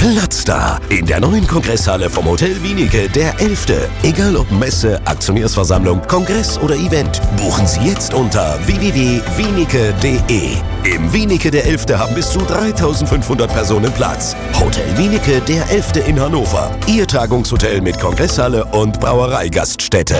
Platz da in der neuen Kongresshalle vom Hotel Wienicke, der 11. Egal ob Messe, Aktionärsversammlung, Kongress oder Event, buchen Sie jetzt unter www.wienicke.de. Im Wienicke der 11. haben bis zu 3.500 Personen Platz. Hotel Wienicke der 11. in Hannover. Ihr Tagungshotel mit Kongresshalle und Brauereigaststätte.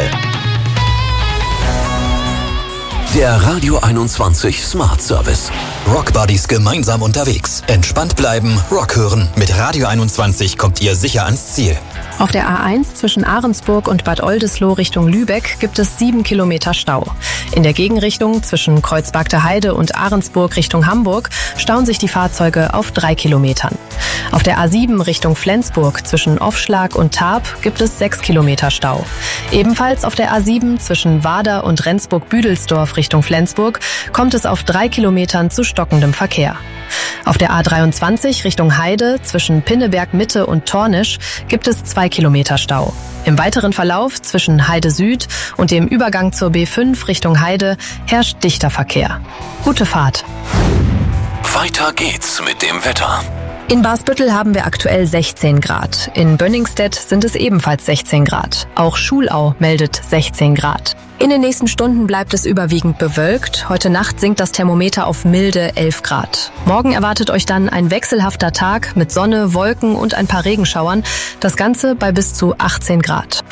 Der Radio 21 Smart Service. Rock Buddies gemeinsam unterwegs. Entspannt bleiben, Rock hören. Mit Radio 21 kommt ihr sicher ans Ziel. Auf der A1 zwischen Ahrensburg und Bad Oldesloe Richtung Lübeck gibt es 7 Kilometer Stau. In der Gegenrichtung zwischen Kreuzbergter Heide und Ahrensburg Richtung Hamburg stauen sich die Fahrzeuge auf 3 Kilometern. Auf der A7 Richtung Flensburg zwischen Offschlag und Tarp gibt es 6 Kilometer Stau. Ebenfalls auf der A7 zwischen Wader und Rendsburg-Büdelsdorf Richtung Flensburg kommt es auf 3 Kilometern zu stockendem Verkehr. Auf der A23 Richtung Heide zwischen Pinneberg Mitte und Tornisch gibt es 2 Kilometer Stau. Im weiteren Verlauf zwischen Heide Süd und dem Übergang zur B5 Richtung Heide herrscht dichter Verkehr. Gute Fahrt. Weiter geht's mit dem Wetter. In Barsbüttel haben wir aktuell 16 Grad. In Bönningstedt sind es ebenfalls 16 Grad. Auch Schulau meldet 16 Grad. In den nächsten Stunden bleibt es überwiegend bewölkt. Heute Nacht sinkt das Thermometer auf milde 11 Grad. Morgen erwartet euch dann ein wechselhafter Tag mit Sonne, Wolken und ein paar Regenschauern. Das Ganze bei bis zu 18 Grad.